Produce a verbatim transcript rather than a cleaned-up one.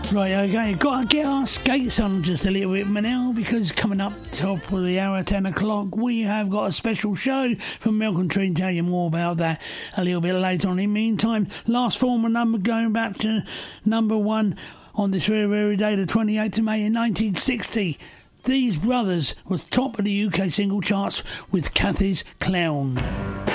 Right, okay, got to get our skates on just a little bit now, because coming up top of the hour, ten o'clock, we have got a special show from Malcolm Tree. Tell you more about that a little bit later on. In the meantime, last former number going back to number one on this very, very day, the twenty-eighth of May in nineteen sixty. These Brothers was top of the U K single charts with Cathy's Clown.